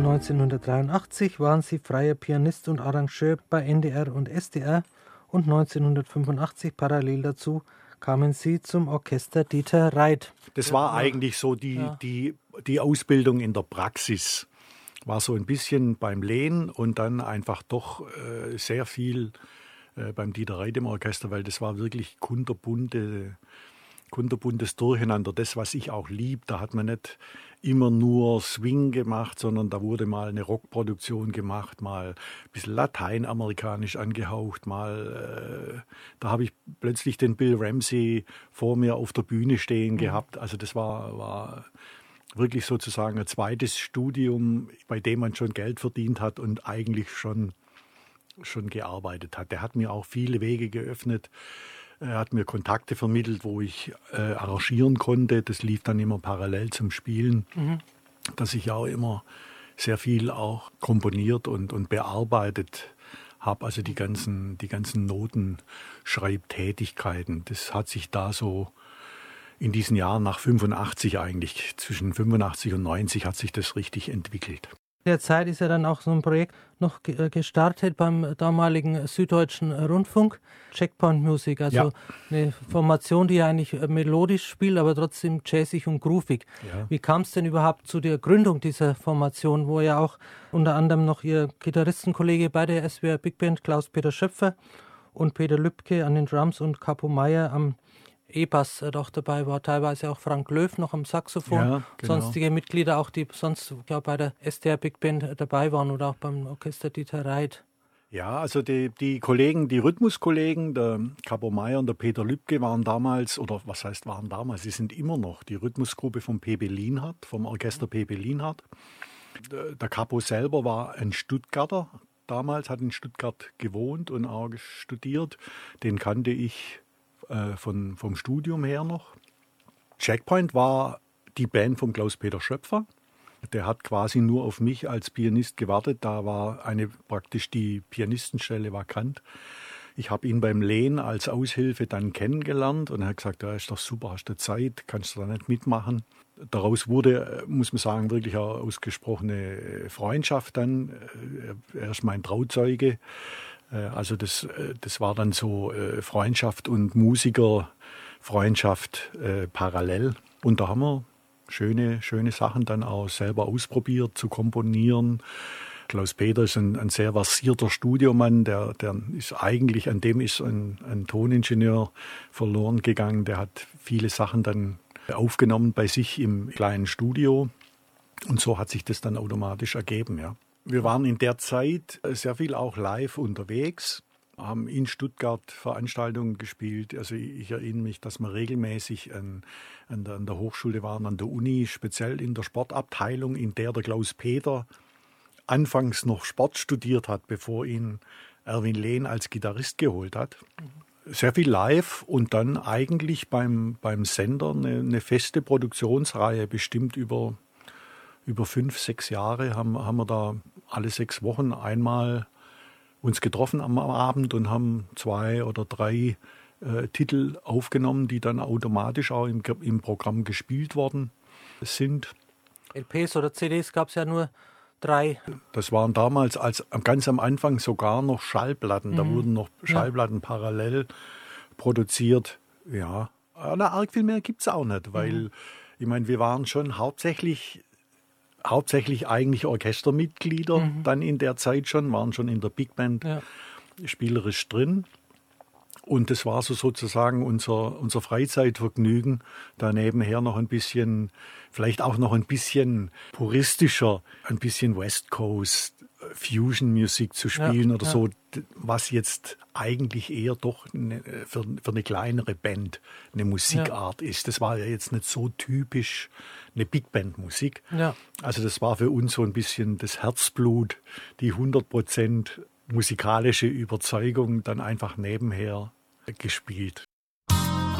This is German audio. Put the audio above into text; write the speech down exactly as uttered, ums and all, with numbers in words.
neunzehnhundertdreiundachtzig waren Sie freier Pianist und Arrangeur bei N D R und S D R und neunzehnhundertfünfundachtzig parallel dazu kamen Sie zum Orchester Dieter Reit. Das war eigentlich so die, ja. die, die Ausbildung in der Praxis. War so ein bisschen beim Lehnen und dann einfach doch äh, sehr viel äh, beim Dieter Reit im Orchester, weil das war wirklich kunterbunte, kunterbuntes Durcheinander. Das, was ich auch lieb, da hat man nicht immer nur Swing gemacht, sondern da wurde mal eine Rockproduktion gemacht, mal ein bisschen lateinamerikanisch angehaucht, mal, äh, da habe ich plötzlich den Bill Ramsey vor mir auf der Bühne stehen mhm. gehabt. Also das war, war wirklich sozusagen ein zweites Studium, bei dem man schon Geld verdient hat und eigentlich schon, schon gearbeitet hat. Der hat mir auch viele Wege geöffnet. Er hat mir Kontakte vermittelt, wo ich äh, arrangieren konnte. Das lief dann immer parallel zum Spielen, mhm. dass ich auch immer sehr viel auch komponiert und, und bearbeitet habe. Also die ganzen, die ganzen Notenschreibtätigkeiten. Das hat sich da so in diesen Jahren nach fünfundachtzig eigentlich, zwischen fünfundachtzig und neunzig hat sich das richtig entwickelt. In der Zeit ist ja dann auch so ein Projekt noch gestartet beim damaligen Süddeutschen Rundfunk, Checkpoint Music, also ja. eine Formation, die ja eigentlich melodisch spielt, aber trotzdem jazzig und groovig. Ja. Wie kam es denn überhaupt zu der Gründung dieser Formation, wo ja auch unter anderem noch Ihr Gitarristenkollege bei der S W R Big Band, Klaus-Peter Schöpfer, und Peter Lübke an den Drums und Capo Meyer am E-Bass auch dabei war, teilweise auch Frank Löw noch am Saxophon, ja, genau. Sonstige Mitglieder auch, die sonst glaub, bei der S D R Big Band dabei waren oder auch beim Orchester Dieter Reit. Ja, also die, die Kollegen, die Rhythmuskollegen, der Capo Meyer und der Peter Lübke waren damals, oder was heißt waren damals, sie sind immer noch die Rhythmusgruppe vom P B Lienhardt, vom Orchester P B Lienhardt. Der Capo selber war ein Stuttgarter, damals hat in Stuttgart gewohnt und auch studiert, den kannte ich Von, vom Studium her noch. Checkpoint war die Band von Klaus-Peter Schöpfer. Der hat quasi nur auf mich als Pianist gewartet. Da war eine praktisch die Pianistenstelle vakant. Ich habe ihn beim Lehnen als Aushilfe dann kennengelernt und er hat gesagt, ja, ist doch super, hast du Zeit, kannst du da nicht mitmachen. Daraus wurde, muss man sagen, wirklich eine ausgesprochene Freundschaft dann. Er ist mein Trauzeuge. Also das, das war dann so Freundschaft und Musikerfreundschaft äh, parallel. Und da haben wir schöne, schöne Sachen dann auch selber ausprobiert zu komponieren. Klaus-Peter ist ein, ein sehr versierter Studiomann, der, der ist eigentlich, an dem ist ein, ein Toningenieur verloren gegangen. Der hat viele Sachen dann aufgenommen bei sich im kleinen Studio. Und so hat sich das dann automatisch ergeben, ja. Wir waren in der Zeit sehr viel auch live unterwegs, haben in Stuttgart Veranstaltungen gespielt. Also ich erinnere mich, dass wir regelmäßig an, an, der, an der Hochschule waren, an der Uni, speziell in der Sportabteilung, in der der Klaus-Peter anfangs noch Sport studiert hat, bevor ihn Erwin Lehn als Gitarrist geholt hat. Sehr viel live und dann eigentlich beim, beim Sender eine, eine feste Produktionsreihe, bestimmt über... Über fünf, sechs Jahre haben, haben wir da alle sechs Wochen einmal uns getroffen am Abend und haben zwei oder drei äh, Titel aufgenommen, die dann automatisch auch im, im Programm gespielt worden sind. L Ps oder C Ds gab es ja nur drei. Das waren damals als ganz am Anfang sogar noch Schallplatten. Mhm. Da wurden noch Schallplatten ja. parallel produziert. Ja, na, arg viel mehr gibt es auch nicht, weil mhm. ich meine, wir waren schon hauptsächlich... Hauptsächlich eigentlich Orchestermitglieder, mhm. dann in der Zeit schon, waren schon in der Big Band ja. spielerisch drin. Und das war so sozusagen unser, unser Freizeitvergnügen, da nebenher noch ein bisschen, vielleicht auch noch ein bisschen puristischer, ein bisschen West Coast Fusion-Musik zu spielen ja, oder ja. so, was jetzt eigentlich eher doch eine, für, für eine kleinere Band eine Musikart ja. ist. Das war ja jetzt nicht so typisch eine Big Band-Musik. Ja. Also das war für uns so ein bisschen das Herzblut, die hundert Prozent musikalische Überzeugung dann einfach nebenher gespielt.